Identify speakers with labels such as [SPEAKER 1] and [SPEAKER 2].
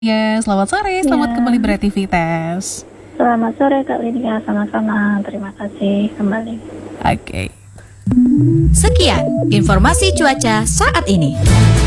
[SPEAKER 1] Ya, selamat sore,
[SPEAKER 2] Ya,
[SPEAKER 1] selamat kembali beraktivitas.
[SPEAKER 2] selamat sore Kak Lydia, sama-sama. Terima kasih kembali.
[SPEAKER 1] Oke.
[SPEAKER 3] Sekian informasi cuaca saat ini.